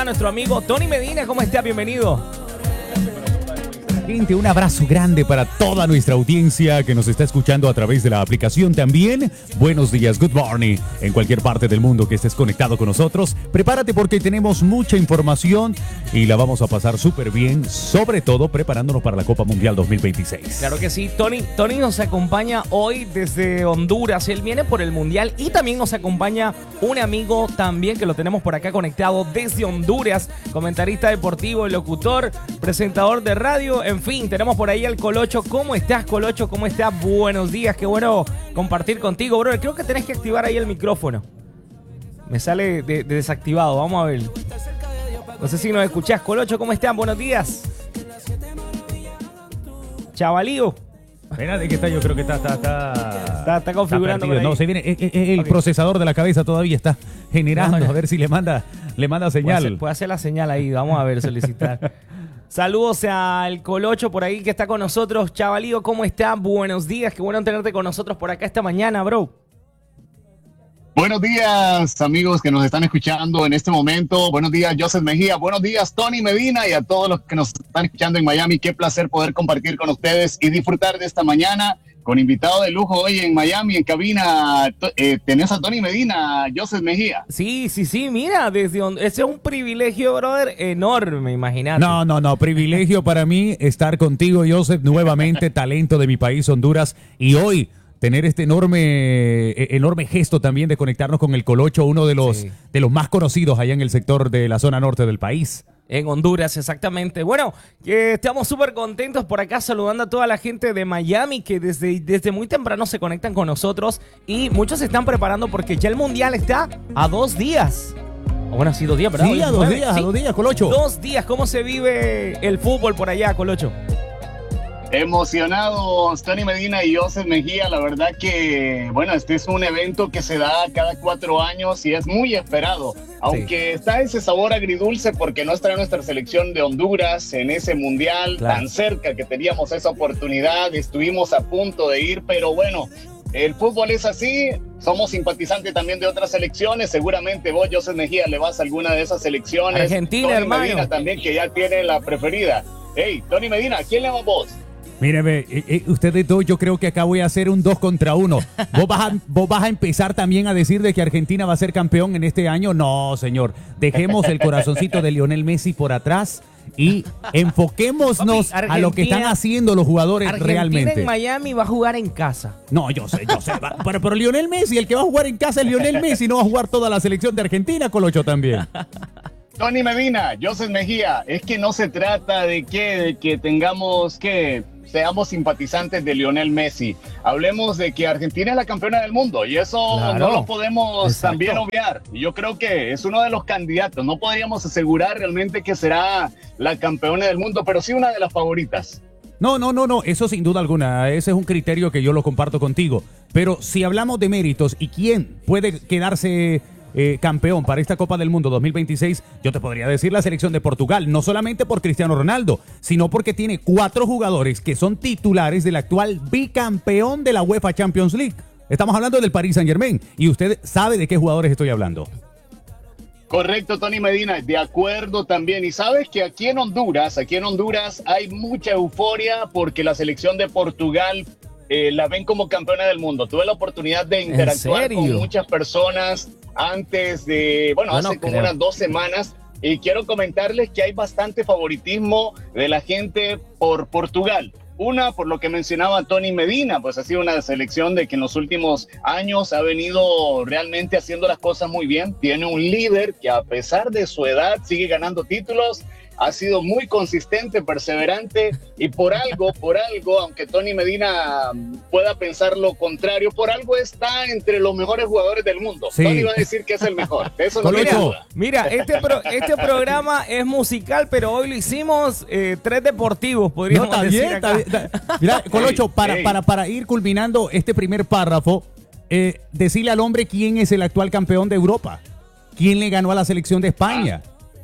está nuestro amigo Tony Medina. ¿Cómo está? Bienvenido. Gente, un abrazo grande para toda nuestra audiencia que nos está escuchando a través de la aplicación también. Buenos días, good morning, en cualquier parte del mundo que estés conectado con nosotros. Prepárate porque tenemos mucha información y la vamos a pasar súper bien, sobre todo preparándonos para la Copa Mundial 2026. Claro que sí, Tony nos acompaña hoy desde Honduras. Él viene por el Mundial y también nos acompaña un amigo también que lo tenemos por acá conectado desde Honduras. Comentarista deportivo, locutor, presentador de radio. En fin, tenemos por ahí al Colocho. ¿Cómo estás, Colocho? ¿Cómo estás? Buenos días. Qué bueno compartir contigo, bro. Creo que tenés que activar ahí el micrófono. Me sale de desactivado. Vamos a ver. No sé si nos escuchás. Colocho, ¿cómo estás? Buenos días. Chavalío. Espérate que está, yo creo que está configurando. Está no, se viene. El Okay. Procesador de la cabeza todavía está generando. No, a ver si le manda señal. Puede hacer la señal ahí. Vamos a ver, solicitar. Saludos al Colocho por ahí que está con nosotros. Chavalío, ¿cómo está? Buenos días. Qué bueno tenerte con nosotros por acá esta mañana, bro. Buenos días, amigos que nos están escuchando en este momento. Buenos días, Joseph Mejía. Buenos días, Tony Medina, y a todos los que nos están escuchando en Miami. Qué placer poder compartir con ustedes y disfrutar de esta mañana con invitado de lujo hoy en Miami, en cabina. Tenés a Tony Medina, Joseph Mejía. Sí, mira, ese es un privilegio, brother, enorme, imagínate. No, privilegio para mí estar contigo, Joseph, nuevamente, talento de mi país, Honduras, y hoy tener este enorme gesto también de conectarnos con el Colocho, uno de los más conocidos allá en el sector de la zona norte del país. En Honduras, exactamente. Bueno, estamos súper contentos por acá saludando a toda la gente de Miami que desde muy temprano se conectan con nosotros y muchos se están preparando porque ya el Mundial está a 2 días. Bueno, sí, 2 días, ¿verdad? Sí, a 2 días, Colocho. 2 días, ¿cómo se vive el fútbol por allá, Colocho? Emocionados, Tony Medina y Joseph Mejía. La verdad que, bueno, este es un evento que se da cada 4 años y es muy esperado. Aunque está ese sabor agridulce porque no está nuestra selección de Honduras en ese mundial tan cerca que teníamos esa oportunidad. Estuvimos a punto de ir, pero bueno, el fútbol es así. Somos simpatizantes también de otras selecciones. Seguramente vos, Joseph Mejía, le vas a alguna de esas selecciones. Argentina, Tony hermano. Medina también, que ya tiene la preferida. Hey, Tony Medina, ¿a quién le vas vos? Míreme, ustedes dos, yo creo que acá voy a hacer un 2 contra 1. ¿Vos vas a empezar también a decir de que Argentina va a ser campeón en este año? No, señor. Dejemos el corazoncito de Lionel Messi por atrás y enfoquémonos a lo que están haciendo los jugadores realmente. Argentina en Miami va a jugar en casa. No, yo sé. Pero Lionel Messi, el que va a jugar en casa es Lionel Messi, no va a jugar toda la selección de Argentina, Colocho, también. Tony Medina, Joseph Mejía, es que no se trata de que tengamos seamos simpatizantes de Lionel Messi. Hablemos de que Argentina es la campeona del mundo y eso no lo podemos también obviar. Yo creo que es uno de los candidatos. No podríamos asegurar realmente que será la campeona del mundo, pero sí una de las favoritas. No, eso sin duda alguna, ese es un criterio que yo lo comparto contigo. Pero si hablamos de méritos y quién puede quedarse campeón para esta Copa del Mundo 2026, yo te podría decir la selección de Portugal, no solamente por Cristiano Ronaldo, sino porque tiene 4 jugadores que son titulares del actual bicampeón de la UEFA Champions League. Estamos hablando del Paris Saint-Germain y usted sabe de qué jugadores estoy hablando. Correcto, Tony Medina, de acuerdo también. Y sabes que aquí en Honduras hay mucha euforia porque la selección de Portugal la ven como campeona del mundo. Tuve la oportunidad de interactuar con muchas personas antes de, hace como unas 2 semanas, y quiero comentarles que hay bastante favoritismo de la gente por Portugal. Una, por lo que mencionaba Tony Medina, pues ha sido una selección de que en los últimos años ha venido realmente haciendo las cosas muy bien. Tiene un líder que a pesar de su edad sigue ganando títulos. Ha sido muy consistente, perseverante y por algo, aunque Tony Medina pueda pensar lo contrario, por algo está entre los mejores jugadores del mundo. Sí. Tony va a decir que es el mejor. Eso no tiene duda. Mira, este programa es musical, pero hoy lo hicimos 3 deportivos, podríamos decir acá. Mira, Colocho, para ir culminando este primer párrafo, decirle al hombre quién es el actual campeón de Europa. ¿Quién le ganó a la selección de España?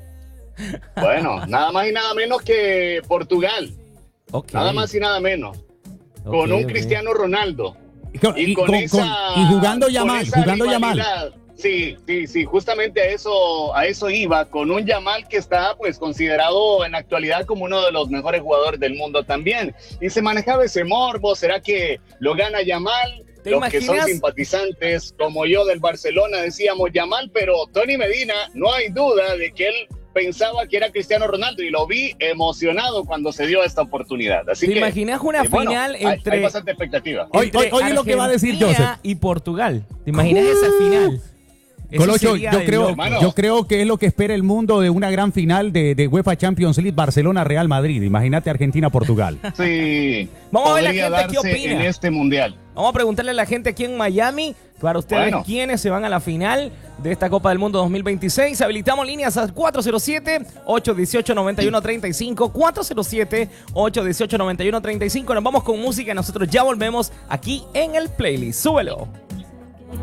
Bueno, nada más y nada menos que Portugal. Nada más y nada menos. Con un Cristiano Ronaldo. Y jugando ya mal. Sí, justamente a eso iba, con un Yamal que está pues considerado en la actualidad como uno de los mejores jugadores del mundo también. Y se manejaba ese morbo, ¿será que lo gana Yamal? Los que son simpatizantes como yo del Barcelona decíamos Yamal, pero Tony Medina, no hay duda de que él pensaba que era Cristiano Ronaldo y lo vi emocionado cuando se dio esta oportunidad. Así ¿Te que imaginas una final entre hay bastante expectativa. Oye lo que va a decir Joseph. Y Portugal. ¿Te imaginas esa final? Colocho, yo creo que es lo que espera el mundo de una gran final de UEFA Champions League, Barcelona-Real Madrid. Imagínate Argentina-Portugal. Sí. Vamos a ver la gente qué opina en este mundial. Vamos a preguntarle a la gente aquí en Miami, para ustedes, quiénes se van a la final de esta Copa del Mundo 2026. Habilitamos líneas al 407-818-9135, 407-818-9135. Nos vamos con música y nosotros ya volvemos aquí en el playlist. Súbelo.